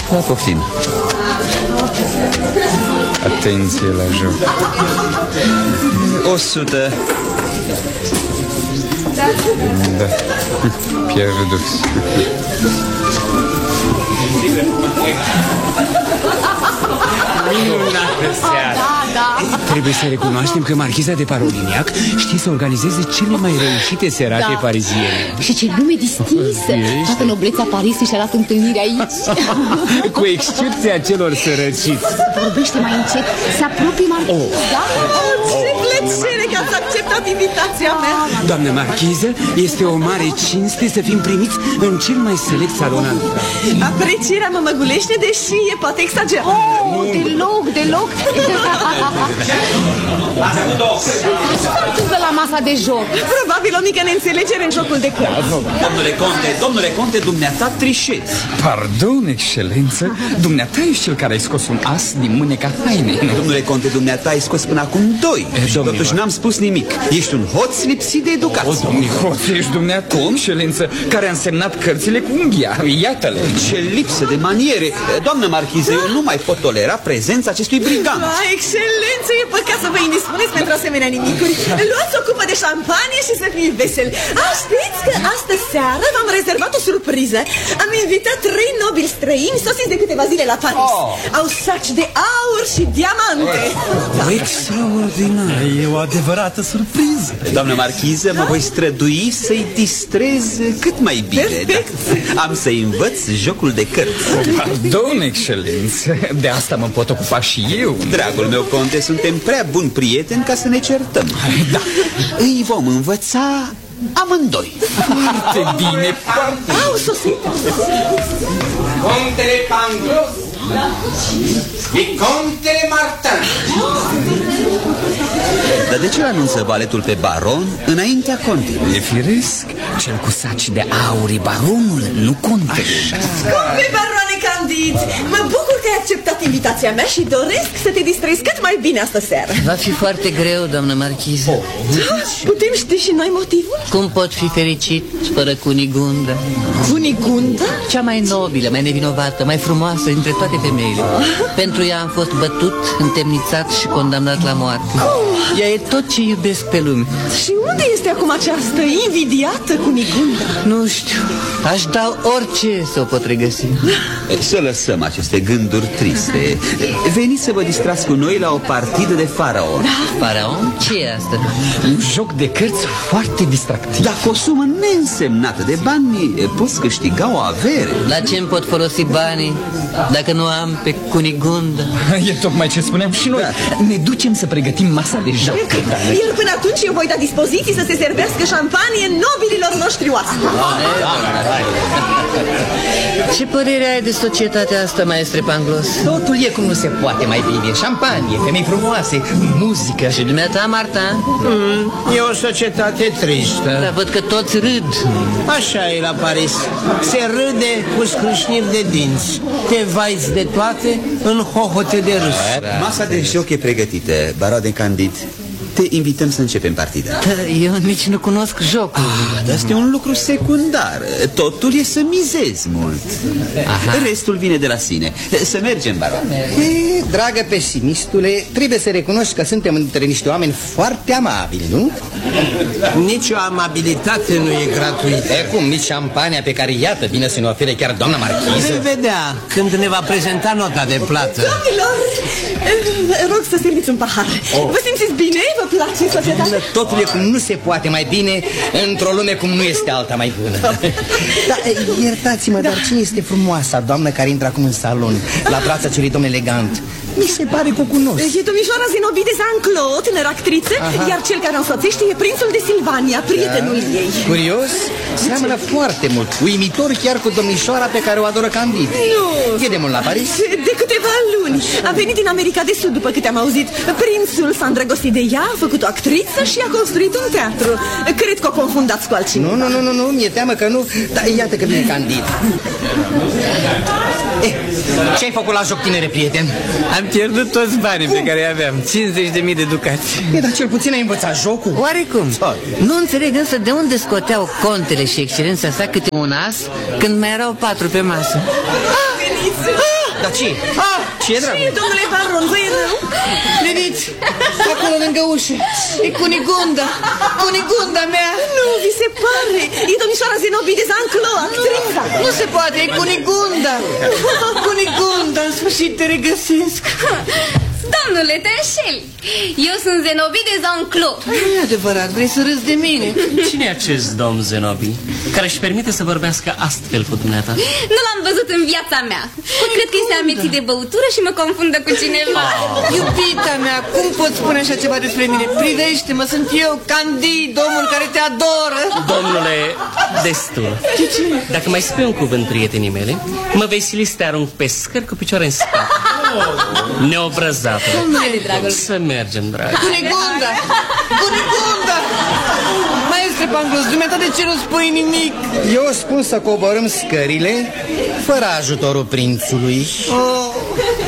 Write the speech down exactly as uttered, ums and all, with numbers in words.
Da, poftim. Atenție la joc. O sută. Da. Pierdut. Minunată seară. Da, da. Trebuie să recunoaștem că marchiza de Paroliniac știe să organizeze cele mai reușite serate Da. pariziene. Și ce lume distinsă. Toată noblețea Parisului și-a luat întâlnire aici. Cu excepția celor sărăciți. Vorbește mai încet. Se apropie Marchiza. Oh. Da? Ce plăcere că ați acceptat invitația mea. Doamnă marchiză, este o mare cinste să fim primiți în cel mai select salon al lumii. Aprecierea mă măgulește, deși e poate exagerat. Oh, deloc, deloc. Ce se întâmplă la masa de joc? Probabil o mică neînțelegere în jocul de cărți. Domnule conte, domnule conte, dumneata trișezi. Pardon, excelență, dumneata ești cel care ai scos un as din mâneca hainei. Domnule conte, dumneata ai scos până acum doi. Și totuși n-am spus nimic. Ești un hoț lipsit de educație. O, domnule hoț, ești dumneata, excelență, care a însemnat cărțile cu unghia. Iată-le. Ce lipsă de maniere. Doamnă marchiză, eu nu mai pot tolera prezența acestui brigand. Da, excelență, e păcat să vă indispuneți pentru asemenea nimicuri. Luați o cupă de șampanie și să fii veseli. A, știți că astă seară v-am rezervat o surpriză. Am invitat trei nobili străini sosiți de câteva zile la Paris. Oh. Au saci de aur și diamante. Da. Extraordinar. E o adevărată surpriză. Doamnă marchiză, mă voi strădui să-i distrez cât mai bine. Perfect. Da. Am să-i învăț jocul de cărți. Pardon, excelență, de asta mă pot ocupa și eu. Dragul meu conte, suntem prea buni prieteni ca să ne certăm. Da. Îi vom învăța amândoi. Foarte bine. Au sosit. Contele Pangloss și Contele Martin. Dar de ce anunță baletul pe baron înaintea contului? E firesc, cel cu saci de aur e baronul, nu conte. Scumpe baroane Candid, mă bucur că ai acceptat invitația mea și doresc să te distrezi cât mai bine astă seară. Va fi foarte greu, doamnă marchiză. Da, putem ști și noi motivul? Cum pot fi fericit fără Cunigunda? Cunigunda? Cea mai nobilă, mai nevinovată, mai frumoasă dintre toate femeile. Pentru ea am fost bătut, întemnițat și condamnat la moarte. Ea e tot ce iubesc pe lume. Și unde este acum această invidiată Cunigunda? Nu știu, aș da orice să o pot regăsi. Să lăsăm aceste gânduri triste. Veniți să vă distrați cu noi la o partidă de faraon. Da. Faraon? Ce e asta? Un joc de cărți foarte distractiv. Dar cu o sumă neînsemnată de bani poți câștiga o avere. La ce îmi pot folosi banii dacă nu am pe Cunigunda? E tocmai ce spuneam și noi. Da. Ne ducem să pregătim masa de joc. Iar până atunci eu voi da dispoziții să se servească șampanie nobililor noștri oaspeți. Ce părere ai de societatea asta, maestre Pangloss? Totul e cum nu se poate mai bine. Șampanie, femei frumoase, muzică. Și dumneata, Martin? Mm, e o societate tristă. Dar văd că toți râd. Așa e la Paris. Se râde cu scrâșniri de dinți. Te vaiți de toate în hohote de râs. Masa de joc e pregătită, baroane Candid. Te invităm să începem partida. Eu nici nu cunosc jocul. Ah, dar este un lucru secundar. Totul e să mizezi mult. Aha. Restul vine de la sine. Să mergem, baron. E, dragă pesimistule, trebuie să recunoști că suntem între niște oameni foarte amabili, nu? Nici o amabilitate nu e gratuită. E cum, nici șampania pe care, iată, vine să ne ofere chiar doamna marchiză. Vei vedea când ne va prezenta nota de plată. Domnilor, rog să serviți un pahar. Oh. Vă simțiți bine? Vă place societatea? Totul e cum nu se poate mai bine într-o lume cum nu este alta mai bună. Da, iertați-mă, da. Dar cine este frumoasa doamnă care intră acum în salon, la brața celui domn elegant? Mi se pare că o cunosc. E domnișoara Zenobie de Saint-Claude, tânără actriță. Aha. Iar cel care o însoțește e prințul de Silvania, prietenul da. ei. Curios, seamănă foarte mult. Uimitor chiar cu domnișoara pe care o adoră Candid. Nu. E de mult la Paris? De câteva luni. A venit din America de Sud, după câte am auzit. Prințul s-a îndrăgostit de ea, a făcut o actriță și a construit un teatru. Cred că o confundați cu altcineva. Nu, nu, nu, nu, nu, mi-e teamă că nu. Dar iată că vine Candid. Eh, ce-ai făcut la joc, tinere prieten? Am pierdut toți banii pe care îi aveam, cincizeci de mii de ducați. E, dar cel puțin ai învățat jocul. Oarecum. Nu înțeleg însă de unde scoteau contele și excelența sa câte un as când mai erau patru pe masă. Ah, veniți! Ah! Dar ce? Ah, ce e, dragul? Ce, domnule baron, vă e rău? Vedeți, acolo lângă ușă, e Cunigunda, Cunigunda mea. Nu, vi se pare, e domnișoara Zenobie de Zanclo, actrița. Nu se poate, e Cunigunda. Cunigunda, în sfârșit te regăsesc. Domnule, te înșeli. Eu sunt Zenobie de Zanclo. Nu e adevărat, vrei să râzi de mine? Cine e acest domn Zenobie care își permite să vorbească astfel cu dumneata? Nu l-am văzut în viața mea. Cred că este amețit de băutură și mă confundă cu cineva. Iubita mea, cum poți spune așa ceva despre mine? Privește-mă, sunt eu, Candid, omul care te adoră. Domnule, destul. Dacă mai spui un cuvânt, prietenii mele, mă vei sili să te arunc pe scări cu picioare în spate. Neobrăzată. Să mergem, dragă. Cunigunda! Cunigunda! Maestre Pangloss, dumneata de ce nu spui nimic? Eu spun să coborâm scările fără ajutorul prințului. Oh,